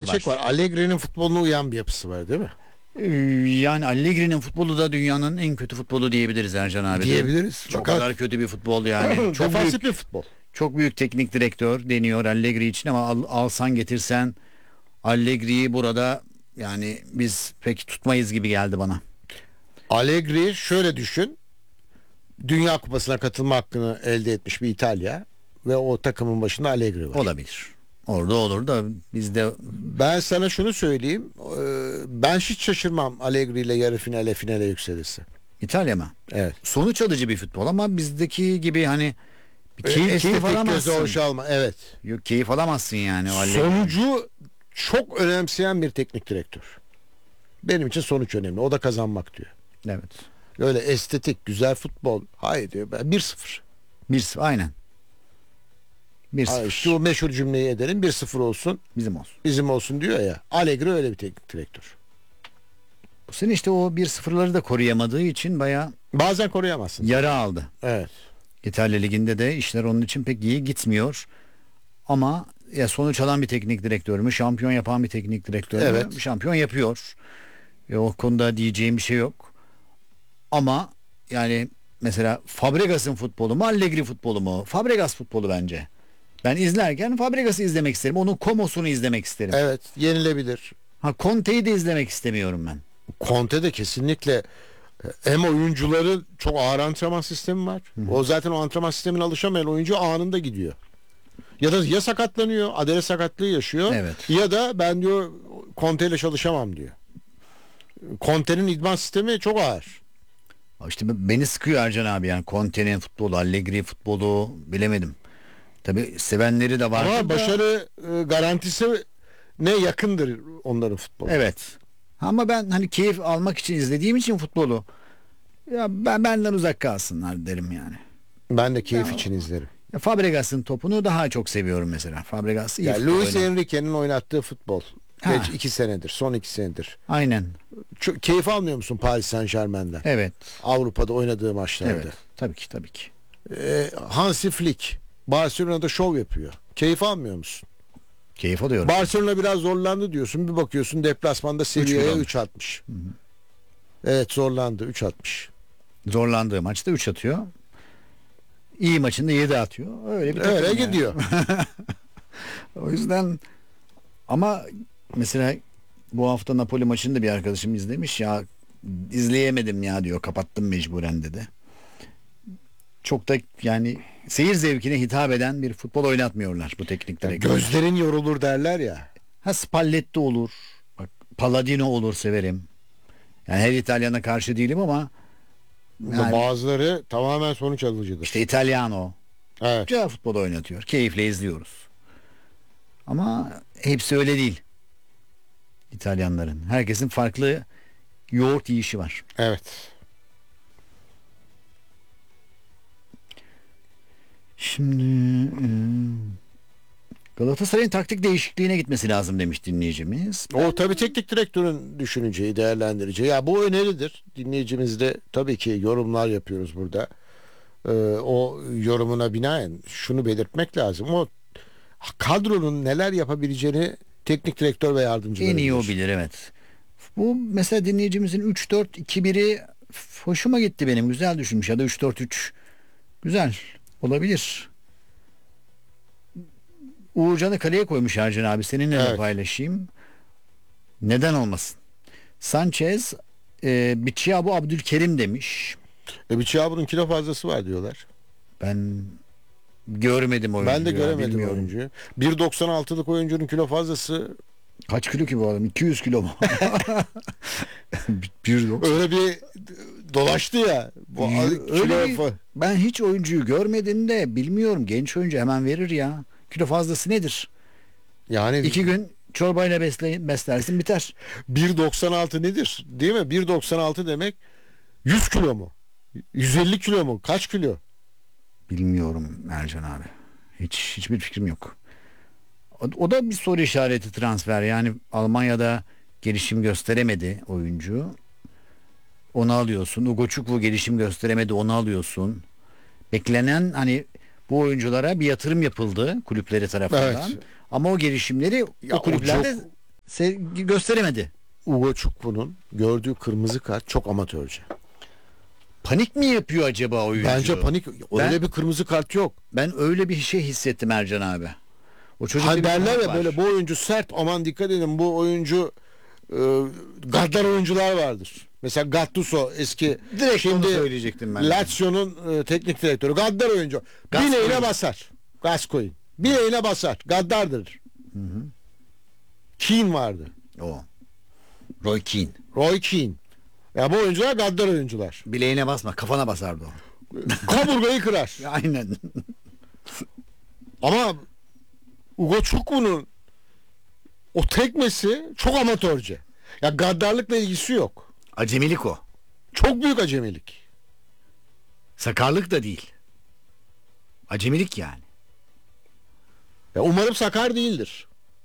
gerçek var. Allegri'nin futboluna uyan bir yapısı var değil mi? Yani Allegri'nin futbolu da dünyanın en kötü futbolu diyebiliriz Ercan abi. Diyebiliriz. Çok kadar kötü bir futbol yani. Çok Defansif büyük, bir futbol. çok büyük teknik direktör deniyor Allegri için ama alsan getirsen Allegri'yi burada yani biz pek tutmayız gibi geldi bana. Allegri şöyle düşün. Dünya Kupası'na katılma hakkını elde etmiş bir İtalya ve o takımın başında Allegri var. Olabilir. Orada olur da bizde Ben sana şunu söyleyeyim. Ben hiç şaşırmam Allegri ile yarı finale yükselirse. İtalya mı? Evet. Sonuç alıcı bir futbol ama bizdeki gibi hani bir keyif Estetik, göze alamazsın. hoş alma. Evet. Yok, keyif alamazsın yani. O Allegri. Sonucu çok önemseyen bir teknik direktör. Benim için sonuç önemli. O da kazanmak diyor. Evet. Öyle estetik, güzel futbol. Hayır diyor. Ben 1-0. Aynen. 1-0. İşte o meşhur cümleyi edelim. 1-0 olsun. Bizim olsun. Bizim olsun diyor ya. Allegri öyle bir teknik direktör. Bu sene işte o 1-0'ları da koruyamadığı için bayağı Bazen koruyamazsın. yara aldı. Evet. İtalya Ligi'nde de işler onun için pek iyi gitmiyor. Ama ya sonuç alan bir teknik direktör mü? Şampiyon yapan bir teknik direktör mü? Evet. Şampiyon yapıyor. O konuda diyeceğim bir şey yok. Ama yani mesela Fabregas'ın futbolu mu Allegri futbolu mu? Fabregas futbolu bence. Ben izlerken Fabregas'ı izlemek isterim. Onun Komos'unu izlemek isterim. Evet. Yenilebilir. Conte'yi de izlemek istemiyorum ben. Conte de kesinlikle hem oyuncuları çok ağır antrenman sistemi var. O zaten o antrenman sistemine alışamayan oyuncu anında gidiyor. Ya da ya sakatlanıyor, adele sakatlığı yaşıyor. Evet. Ya da ben diyor Conte ile çalışamam diyor. Conte'nin idman sistemi çok ağır. İşte beni sıkıyor Ercan abi yani Conte'nin futbolu, Allegri futbolu bilemedim. Tabii sevenleri de var. Ama başarı garantisi ne yakındır onların futbolu. Evet. Ama ben hani keyif almak için izlediğim için futbolu ya benden uzak kalsınlar derim yani. Ben de keyif için izlerim. Ya Fabregas'ın topunu daha çok seviyorum mesela. Fabregas iyi Ya futbol Luis oynar. Enrique'nin oynattığı futbol. Ha. Geç 2 senedir, son 2 senedir. Aynen. Çok keyif almıyor musun Paris Saint-Germain'den? Evet. Avrupa'da oynadığı maçlarda. Evet. Tabii ki. Hansi Flick Barcelona'da şov yapıyor. Keyif almıyor musun? Keyif alıyorum. Barcelona biraz zorlandı diyorsun. Bir bakıyorsun deplasmanda Sevilla'ya 3 atmış. Evet, zorlandı 3 atmış. Zorlandığı maçta 3 atıyor. İyi maçında 7 atıyor. Öyle bir takım Öyle yani. gidiyor. O yüzden ama mesela bu hafta Napoli maçını da bir arkadaşım izlemiş ya, izleyemedim ya diyor, kapattım mecburen dedi. Çok da yani seyir zevkine hitap eden bir futbol oynatmıyorlar bu teknik direktörler. Gözlerin yorulur derler ya. Ha, Spalletti olur. Bak, Palladino olur, severim. Yani her İtalyana karşı değilim ama yani Bazıları tamamen sonuç alıcıdır. işte Italiano Evet. güzel futbol oynatıyor. Keyifle izliyoruz. Ama hepsi öyle değil. İtalyanların. Herkesin farklı yoğurt yiyişi var. Evet. Şimdi Galatasaray'ın taktik değişikliğine gitmesi lazım demiş dinleyicimiz. O tabii teknik direktörün düşüneceği, değerlendireceği. Ya bu öneridir. Dinleyicimiz de tabii ki yorumlar yapıyoruz burada. O yorumuna binaen şunu belirtmek lazım. O kadronun neler yapabileceğini teknik direktör ve yardımcıları En iyi o bilir. bilir, evet. Bu mesela dinleyicimizin 3-4-2-1'i hoşuma gitti benim. Güzel düşünmüş, ya da 3-4-3 güzel olabilir. Uğurcan'ı kaleye koymuş Ercan abi. Seninle de Evet. paylaşayım. Neden olmasın? Sanchez, Bichiabo, Abdülkerim demiş. Bir Çağbur'un kilo fazlası var diyorlar. Ben görmedim oyuncuyu. Ben de göremedim bilmiyorum. oyuncuyu. 1.96'lık oyuncunun kilo fazlası Kaç kilo ki bu adam? 200 kilo mu? 1.90. öyle bir dolaştı ya. Bu Öyle kilo bir- ben hiç oyuncuyu görmedim de bilmiyorum. Genç oyuncu hemen verir ya. Kilo fazlası nedir? yani 2 gün çorbayla beslersin biter. 1.96 nedir? Değil mi? 1.96 demek 100 kilo mu? 150 kilo mu? Kaç kilo? Bilmiyorum Ercan abi. Hiçbir fikrim yok. O da bir soru işareti transfer. Yani Almanya'da gelişim gösteremedi oyuncu. Onu alıyorsun. Ugo Çukwu gelişim gösteremedi. Onu alıyorsun. Beklenen hani bu oyunculara bir yatırım yapıldı kulüpleri tarafından. Evet. Ama o gelişimleri Ya o kulüplerde sevgi gösteremedi. Ugo Çukbu'nun gördüğü kırmızı kart çok amatörce. Panik mi yapıyor acaba oyuncu? Bence panik. Öyle bir kırmızı kart yok. Ben öyle bir şey hissettim Ercan abi. O çocukta Hani bir derler panik ya var. böyle, bu oyuncu sert, aman dikkat edin, bu oyuncu gaddar oyuncular vardır. Mesela Gattuso eski, Direkt şimdi onu söyleyecektim ben. Lazio'nun teknik direktörü, gaddar oyuncu. Gascoigne. Bileğine basar. Gascoigne. Bileğine basar. Gaddardır. Keane vardı. O. Roy Keane. Roy Keane. Ya bu oyuncular gaddar oyuncular. Bileğine basma, kafana basardı o. Kaburgayı kırar. Aynen. Ama Ugo Çukbu'nun o tekmesi çok amatörce. Ya gaddarlıkla ilgisi yok. Acemilik o. Çok büyük acemilik. Sakarlık da değil. Acemilik yani. Ya umarım sakar değildir.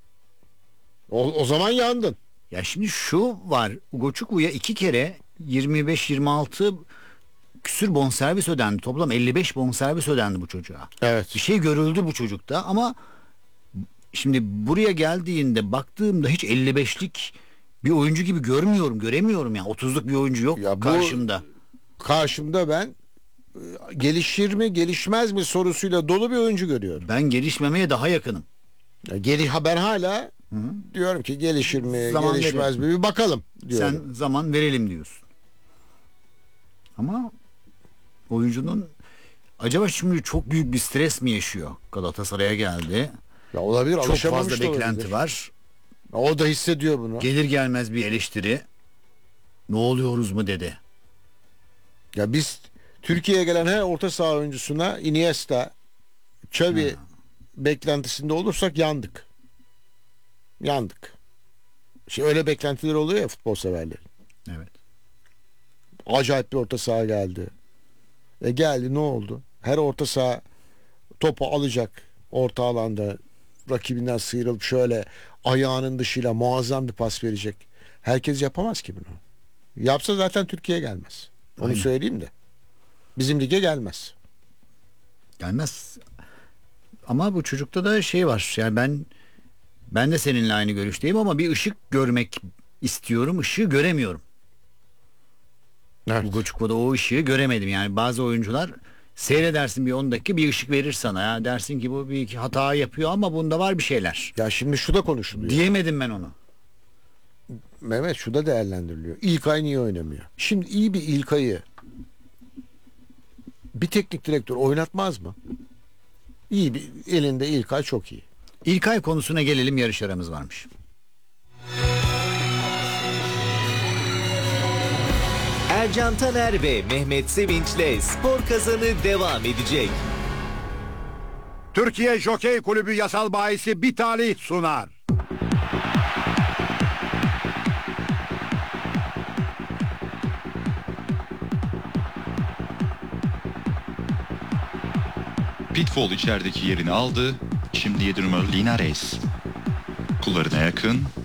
O zaman yandın. Ya şimdi şu var. Ugo Çukbu'ya 2 kere 25-26 küsür bonservis ödendi. Toplam 55 bonservis ödendi bu çocuğa. Evet. Bir şey görüldü bu çocukta ama şimdi buraya geldiğinde baktığımda hiç 55'lik bir oyuncu gibi göremiyorum yani. 30'luk bir oyuncu yok Ya bu- karşımda. Karşımda ben gelişir mi gelişmez mi sorusuyla dolu bir oyuncu görüyorum. Ben gelişmemeye daha yakınım. Ben hala diyorum ki gelişir mi Zaman gelişmez mi bir bakalım diyorum. Sen zaman verelim diyorsun. Ama oyuncunun acaba şimdi çok büyük bir stres mi yaşıyor? Galatasaray'a geldi. Ya olabilir, Çok alışamamış fazla da beklenti olabilir. var. O da hissediyor bunu. Gelir gelmez bir eleştiri. Ne oluyoruz mu dedi. Ya biz Türkiye'ye gelen her orta saha oyuncusuna Iniesta, Xavi beklentisinde olursak yandık. Yandık. Şimdi öyle beklentiler oluyor ya futbol severlerin. Evet. Acayip bir orta saha geldi. Geldi, ne oldu? Her orta saha topu alacak orta alanda, rakibinden sıyrılıp şöyle ayağının dışıyla muazzam bir pas verecek. Herkes yapamaz ki bunu. Yapsa zaten Türkiye'ye gelmez. Onu Aynen. söyleyeyim de. Bizim lige gelmez. Gelmez. Ama bu çocukta da şey var. Yani ben de seninle aynı görüşteyim ama bir ışık görmek istiyorum. Işığı göremiyorum. Evet. Bu Çukbu'da o ışığı göremedim. Yani bazı oyuncular seyredersin bir 10 dakika bir ışık verir sana. Ya dersin ki bu bir iki hata yapıyor ama bunda var bir şeyler. Ya şimdi şu da konuşuluyor. Diyemedim ben onu. Mehmet, şu da değerlendiriliyor. İlkay niye oynamıyor? Şimdi iyi bir İlkay'ı bir teknik direktör oynatmaz mı? İyi bir elinde İlkay çok iyi. İlkay konusuna gelelim, yarış aramız varmış. Ercan Taner ve Mehmet Sevinç'le Spor Kazanı devam edecek. Türkiye Jokey Kulübü yasal bahisi bir talih sunar. Pitfall içerideki yerini aldı. Şimdi 7 numaralı Linares. Kullarına yakın.